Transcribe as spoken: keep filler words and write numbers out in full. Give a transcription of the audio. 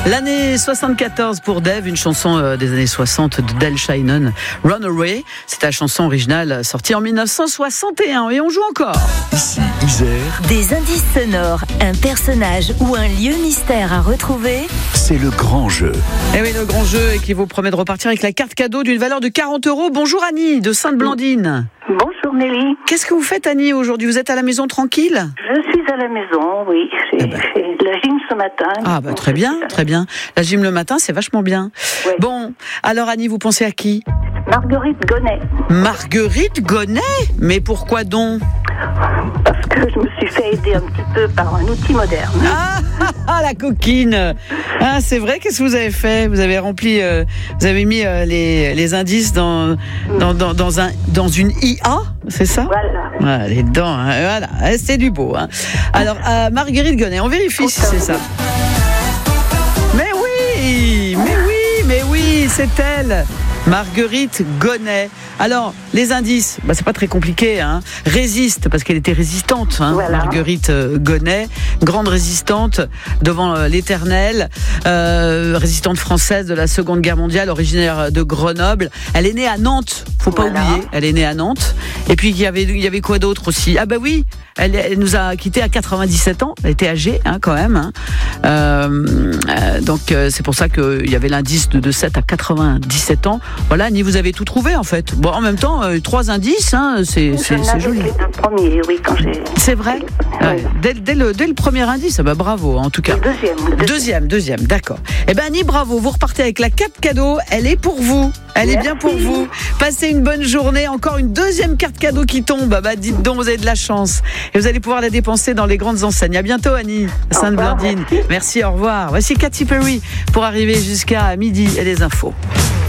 L'année soixante-quatorze pour Dave, une chanson euh, des années soixante de Del Shannon, Runaway. C'est la chanson originale sortie en mille neuf cent soixante et un et on joue encore. Ici, Isère. Des indices sonores, un personnage ou un lieu mystère à retrouver. C'est le grand jeu. Et oui, le grand jeu et qui vous promet de repartir avec la carte cadeau d'une valeur de quarante euros. Bonjour Annie de Sainte-Blandine. Bonjour Nelly. Qu'est-ce que vous faites Annie aujourd'hui? Vous êtes à la maison tranquille? Je suis à la maison, oui. J'ai Eh ben. fait de la gym ce matin. Ah bah très bien, très bien. La gym le matin, c'est vachement bien. Ouais. Bon, alors Annie, vous pensez à qui? Marguerite Gonnet. Marguerite Gonnet? Mais pourquoi donc? Parce que je me suis fait aider un petit peu par un outil moderne. Ah, ah, ah, la coquine. Ah, c'est vrai, qu'est-ce que vous avez fait? Vous avez rempli, euh, vous avez mis euh, les, les indices dans, dans, dans, dans, un, dans une I A, c'est ça? Voilà. Ah, les dents, hein, voilà, c'est du beau. Hein. Alors, euh, Marguerite Gonnet, on vérifie si c'est ça. Mais oui, mais oui, mais oui, c'est elle. Marguerite Gonnet. Alors, les indices, bah, c'est pas très compliqué. Hein. Résiste, parce qu'elle était résistante. Hein, voilà. Marguerite euh, Gonnet, grande résistante devant euh, l'éternel, euh, résistante française de la Seconde Guerre mondiale, originaire de Grenoble. Elle est née à Nantes, faut pas Voilà. oublier. Elle est née à Nantes. Et puis, il y avait, il y avait quoi d'autre aussi? Ah bah oui, elle, elle nous a quittés à quatre-vingt-dix-sept ans. Elle était âgée, hein, quand même. Hein. Euh, euh, donc, euh, c'est pour ça qu'il y avait l'indice de, de sept à quatre-vingt-dix-sept ans. Voilà, Annie, vous avez tout trouvé en fait. Bon, en même temps, euh, trois indices, hein, c'est, c'est, c'est joli. Les deux premiers, oui, quand j'ai. C'est vrai. Oui. Ouais. Dès, dès, le, dès le premier indice, bah, bravo en tout cas. Le deuxième. Le deuxième. Deuxième, deuxième, d'accord. Eh ben Annie, bravo, vous repartez avec la carte cadeau. Elle est pour vous. Elle Merci. est bien pour vous. Passez une bonne journée. Encore une deuxième carte cadeau qui tombe. Ah bah dites donc, vous avez de la chance. Et vous allez pouvoir la dépenser dans les grandes enseignes. À bientôt Annie, à Au Sainte-Blandine. revoir, merci. Merci, au revoir. Voici Katy Perry pour arriver jusqu'à midi et les infos.